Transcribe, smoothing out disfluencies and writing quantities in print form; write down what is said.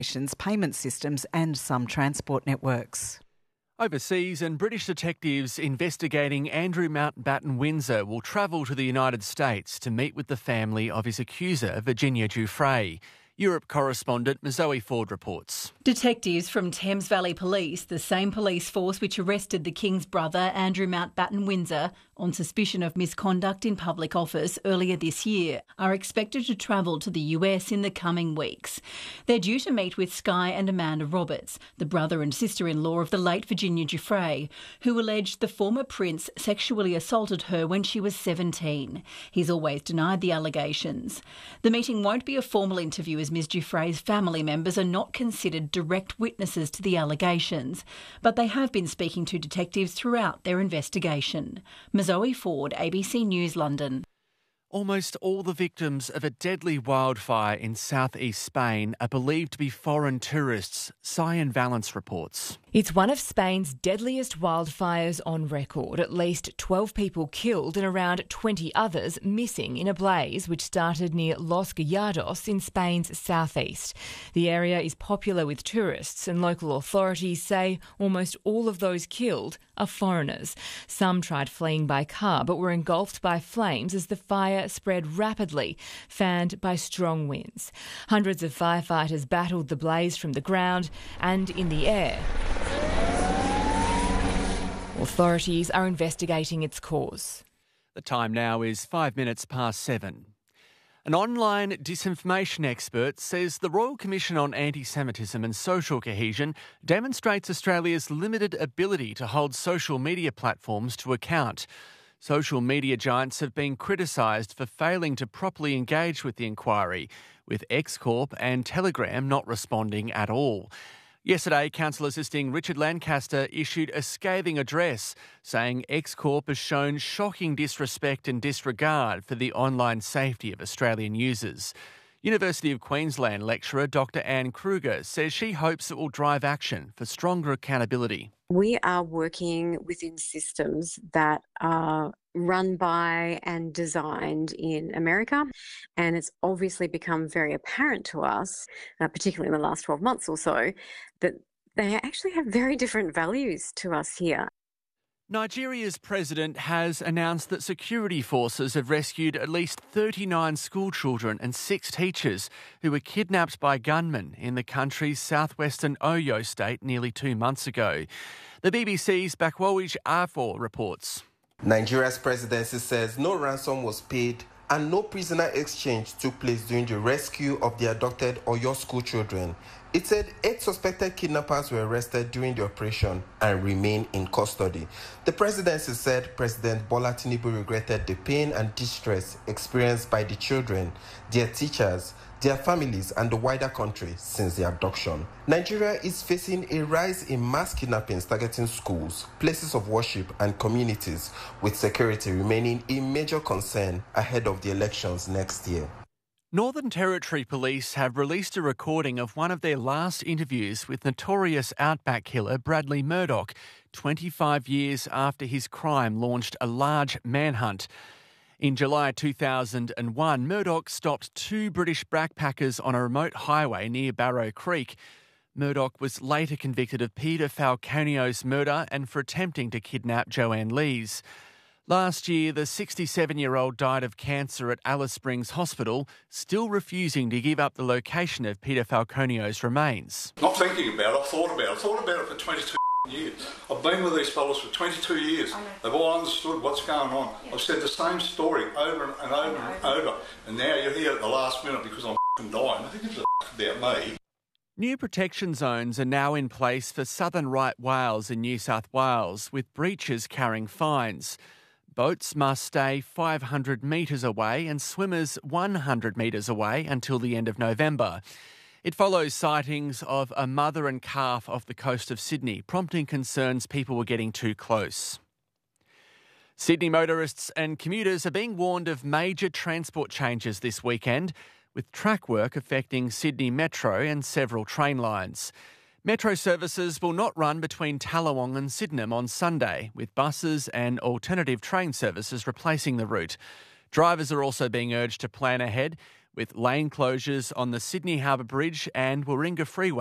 payment systems and some transport networks. Overseas, and British detectives investigating Andrew Mountbatten Windsor will travel to the United States to meet with the family of his accuser, Virginia Giuffre. Europe correspondent Zoe Ford reports. Detectives from Thames Valley Police, the same police force which arrested the King's brother, Andrew Mountbatten Windsor, on suspicion of misconduct in public office earlier this year, are expected to travel to the US in the coming weeks. They're due to meet with Sky and Amanda Roberts, the brother and sister-in-law of the late Virginia Giuffre, who alleged the former prince sexually assaulted her when she was 17. He's always denied the allegations. The meeting won't be a formal interview as Ms Giuffre's family members are not considered direct witnesses to the allegations, but they have been speaking to detectives throughout their investigation. Zoe Ford, ABC News, London. Almost all the victims of a deadly wildfire in southeast Spain are believed to be foreign tourists, Cyan Valence reports. It's one of Spain's deadliest wildfires on record. At least 12 people killed and around 20 others missing in a blaze which started near Los Gallados in Spain's southeast. The area is popular with tourists and local authorities say almost all of those killed are foreigners. Some tried fleeing by car but were engulfed by flames as the fire spread rapidly, fanned by strong winds. Hundreds of firefighters battled the blaze from the ground and in the air. Authorities are investigating its cause. The time now is 7:05. An online disinformation expert says the Royal Commission on Anti-Semitism and Social Cohesion demonstrates Australia's limited ability to hold social media platforms to account. Social media giants have been criticised for failing to properly engage with the inquiry, with X Corp and Telegram not responding at all. Yesterday, Council Assisting Richard Lancaster issued a scathing address saying X Corp has shown shocking disrespect and disregard for the online safety of Australian users. University of Queensland lecturer Dr Anne Kruger says she hopes it will drive action for stronger accountability. We are working within systems that are run by and designed in America, and it's obviously become very apparent to us, particularly in the last 12 months or so, that they actually have very different values to us here. Nigeria's president has announced that security forces have rescued at least 39 schoolchildren and 6 teachers who were kidnapped by gunmen in the country's southwestern Oyo state nearly 2 months ago. The BBC's Bakwoj Afo reports. Nigeria's presidency says no ransom was paid and no prisoner exchange took place during the rescue of the abducted Oyo school children. It said 8 suspected kidnappers were arrested during the operation and remain in custody. The presidency said President Bola Tinubu regretted the pain and distress experienced by the children, their teachers, their families and the wider country since the abduction. Nigeria is facing a rise in mass kidnappings targeting schools, places of worship and communities, with security remaining a major concern ahead of the elections next year. Northern Territory Police have released a recording of one of their last interviews with notorious outback killer Bradley Murdoch, 25 years after his crime launched a large manhunt. In July 2001, Murdoch stopped 2 British backpackers on a remote highway near Barrow Creek. Murdoch was later convicted of Peter Falconio's murder and for attempting to kidnap Joanne Lees. Last year, the 67-year-old died of cancer at Alice Springs Hospital, still refusing to give up the location of Peter Falconio's remains. Not thinking about it, I thought about it for 22 years. I've been with these fellas for 22 years. They've all understood what's going on. I've said the same story over and over and over, and now you're here at the last minute because I'm dying. Who gives a about me? New protection zones are now in place for southern right whales in New South Wales, with breaches carrying fines. Boats must stay 500 metres away and swimmers 100 metres away until the end of November. It follows sightings of a mother and calf off the coast of Sydney, prompting concerns people were getting too close. Sydney motorists and commuters are being warned of major transport changes this weekend, with track work affecting Sydney Metro and several train lines. Metro services will not run between Tallawong and Sydenham on Sunday, with buses and alternative train services replacing the route. Drivers are also being urged to plan ahead, with lane closures on the Sydney Harbour Bridge and Warringah Freeway.